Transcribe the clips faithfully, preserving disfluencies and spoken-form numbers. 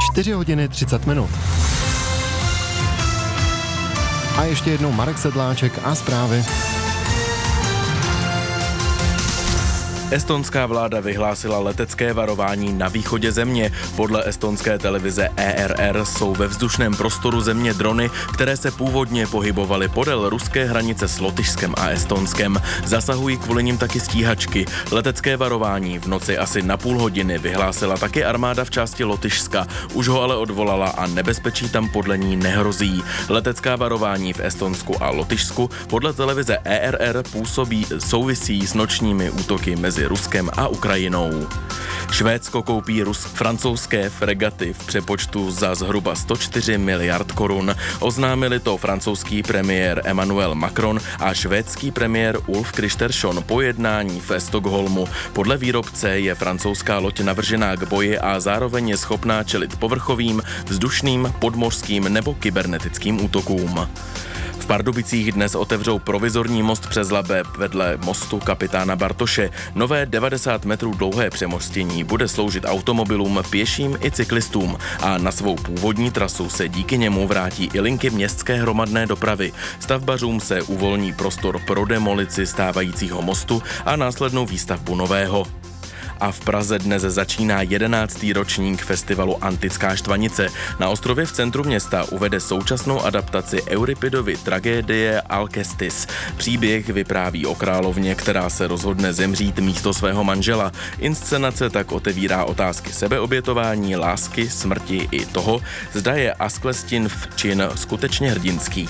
čtyři hodiny třicet minut. A ještě jednou Marek Sedláček a zprávy. Estonská vláda vyhlásila letecké varování na východě země. Podle estonské televize E R R jsou ve vzdušném prostoru země drony, které se původně pohybovaly podél ruské hranice s Lotyšskem a Estonskem. Zasahují kvůli nim taky stíhačky. Letecké varování v noci asi na půl hodiny vyhlásila taky armáda v části Lotyšska. Už ho ale odvolala a nebezpečí tam podle ní nehrozí. Letecká varování v Estonsku a Lotyšsku podle televize E R R působí souvisí s nočními útoky mezi Ruskem a Ukrajinou. Švédsko koupí rus francouzské fregaty v přepočtu za zhruba sto čtyři miliard korun. Oznámili to francouzský premiér Emmanuel Macron a švédský premiér Ulf Kristersson po jednání ve Stockholmu. Podle výrobce je francouzská loď navržená k boji a zároveň je schopná čelit povrchovým, vzdušným, podmořským nebo kybernetickým útokům. V Pardubicích dnes otevřou provizorní most přes Labe vedle mostu kapitána Bartoše. Nové devadesát metrů dlouhé přemostění bude sloužit automobilům, pěším i cyklistům a na svou původní trasu se díky němu vrátí i linky městské hromadné dopravy. Stavbařům se uvolní prostor pro demolici stávajícího mostu a následnou výstavbu nového. A v Praze dnes začíná jedenáctý ročník festivalu Antická štvanice. Na ostrově v centru města uvede současnou adaptaci Euripidovy tragédie Alcestis. Příběh vypráví o královně, která se rozhodne zemřít místo svého manžela. Inscenace tak otevírá otázky sebeobětování, lásky, smrti i toho, zda je Asklestinův čin skutečně hrdinský.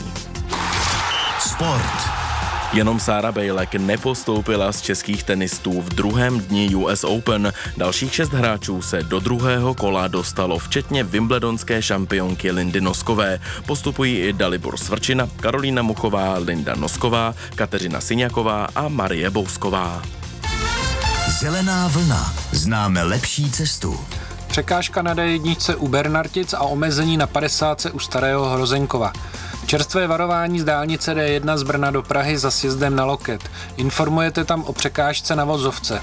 Sport. Jenom Sára Bejlek nepostoupila z českých tenistů v druhém dni U S Open. Dalších šest hráčů se do druhého kola dostalo, včetně wimbledonské šampionky Lindy Noskové. Postupují i Dalibor Svrčina, Karolína Muchová, Linda Nosková, Kateřina Syňaková a Marie Bousková. Zelená vlna. Známe lepší cestu. Překážka na D jedna u Bernartic a omezení na padesátce u Starého Hrozeňkova. Čerstvé varování z dálnice D jedna z Brna do Prahy za sjezdem na Loket. Informujete tam o překážce na vozovce.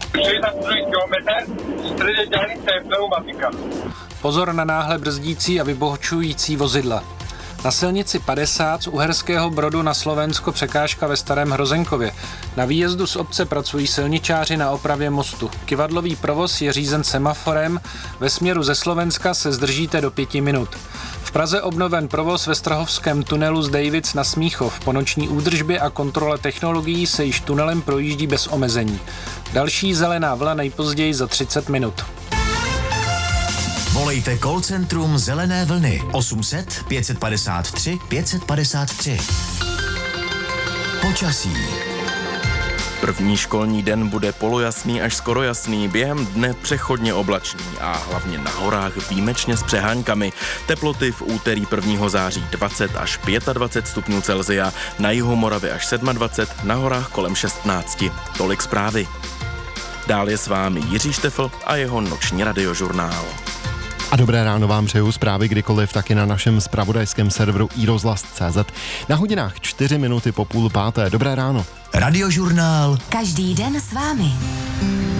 Pozor na náhle brzdící a vybočující vozidla. Na silnici padesát z Uherského Brodu na Slovensko překážka ve Starém Hrozenkově. Na výjezdu z obce pracují silničáři na opravě mostu. Kyvadlový provoz je řízen semaforem, ve směru ze Slovenska se zdržíte do pěti minut. V Praze obnoven provoz ve Strahovském tunelu z Dejvic na Smíchov. Po noční údržbě a kontrole technologií se již tunelem projíždí bez omezení. Další zelená vlna nejpozději za třicet minut. Volejte call centrum Zelené vlny osm set pět padesát tři pět padesát tři. Počasí. První školní den bude polojasný až skoro jasný, během dne přechodně oblačný a hlavně na horách výjimečně s přeháňkami. Teploty v úterý prvního září dvacet až dvacet pět stupňů Celsia, na jihu Moravy až dvacet sedm, na horách kolem šestnáct. Tolik zprávy. Dál je s vámi Jiří Štefl a jeho noční radiožurnál. A dobré ráno vám přeju, zprávy kdykoliv, taky na našem zpravodajském serveru i rozhlas tečka cé zet. Na hodinách čtyři minuty po půl páté. Dobré ráno. Radiožurnál. Každý den s vámi.